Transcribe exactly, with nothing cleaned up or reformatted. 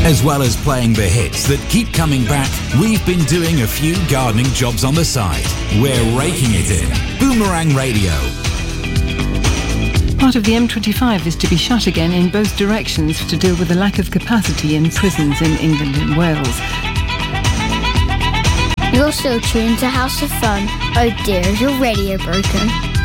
As well as playing the hits that keep coming back, we've been doing a few gardening jobs on the side. We're raking it in. Boomerang Radio. Part of the M twenty-five is to be shut again in both directions to deal with the lack of capacity in prisons in England and Wales. You're still tuned to House of Fun. Oh dear, is your radio broken?